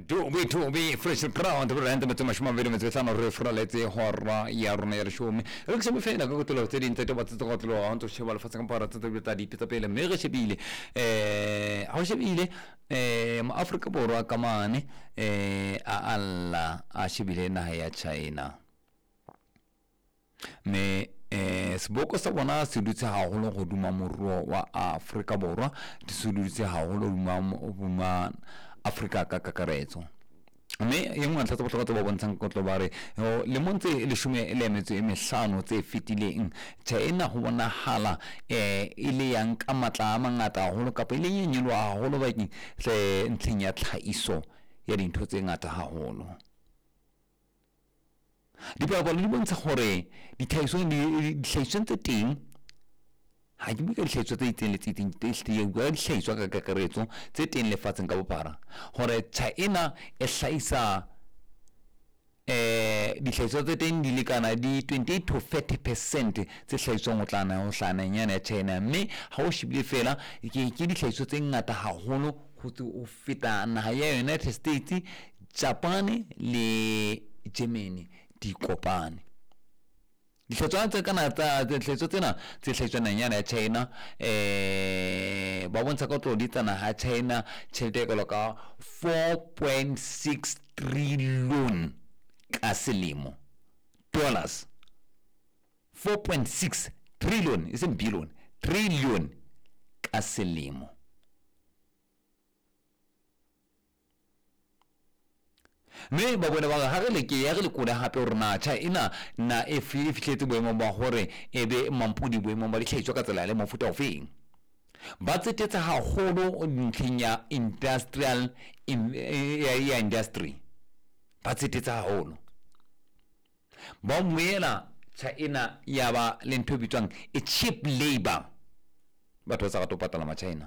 be fresh ground random to mashma video with some refralete horror yarner show me looks me fena go to lo tedin te bat to lo on to shebal fatsan para to bita di pita pele mega shebile how shebile ma Africa borwa kamane a alla a shebile na ya China me sboko sa bona se dutse ha holo go duma moruo wa Africa borwa di se dutse ha holo duma Africa ka kakaretso me ye ngwa tlatsa botlhokwa ba bontshang kotlo bare le montse le shume ele metso e mehlano tse fitileng China go bona hala ile yang ka matla a mangata holo kapa ile nyenyelo a holo ba ke tle ntleng ya tlhaiso ya dintho tse ngata ha holo di ba le bontsha gore di tlhaiso tse teng ha ke bika tlhaiswa tse iteng le tse teng tse ga tlhaiswa ka kakaretso tse teng le fatseng ka bophara gore China e hlaisa di tlhaiswa tse teng di lekana di 20 to 30% tse hlaiswa go tlana nyana ya China mme ha o shibile fela ke di tlhaiswa tse ngata haholo go feta naha ya United States, Japan le Germany di kopane ditlhatswana tse kana tsa tlhatswa tsena tse tlhatswana nyana ya China ba bontsha ka tlo di tsana ha China tšhelete ka loka 4.6 trillion ka selemo dollars 4.6 trillion isn't billion trillion ka selemo me ba bona ba ha le ke ya le kula hape rona China na e fitlhetse boemo ba hore ebe mampudi boemo ba ditlhaiswa ka tsela le mofuta ofeng ba tsetsetsa ha holo ntleng ya industrial ya industry ba tsetsetsa ha holo ba mwela China ya ba le ntho bitswang e cheap labor batho sa go patala ma China